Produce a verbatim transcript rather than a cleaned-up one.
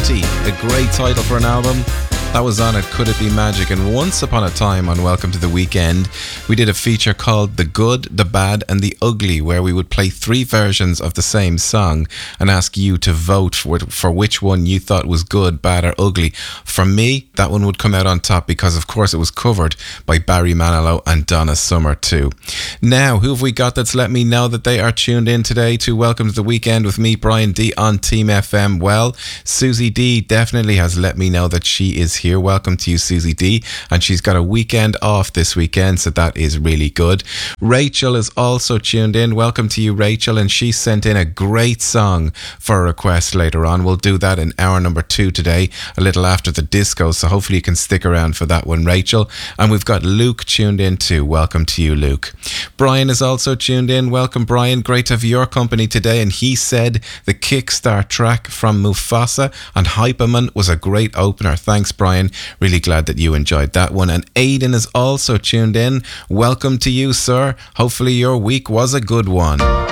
Empty, a great title for an album. That was on it, Could It Be Magic? And once upon a time on Welcome to the Weekend, we did a feature called The Good, The Bad and The Ugly, where we would play three versions of the same song and ask you to vote for, for which one you thought was good, bad or ugly. For me, that one would come out on top because, of course, it was covered by Barry Manilow and Donna Summer too. Now, who have we got that's let me know that they are tuned in today to Welcome to the Weekend with me, Brian D, on Team F M? Well, Susie D definitely has let me know that she is here. Welcome to you, Susie D, and she's got a weekend off this weekend, so that is really good. Rachel is also tuned in. Welcome to you, Rachel, and she sent in a great song for a request later on. We'll do that in hour number two today, a little after the disco, so hopefully you can stick around for that one, Rachel. And we've got Luke tuned in too. Welcome to you, Luke. Brian is also tuned in. Welcome, Brian. Great to have your company today. And he said the Kickstart track from Mufasa and Hyperman was a great opener. Thanks, Brian. Really glad that you enjoyed that one. And Aidan is also tuned in. Welcome to you, sir. Hopefully your week was a good one.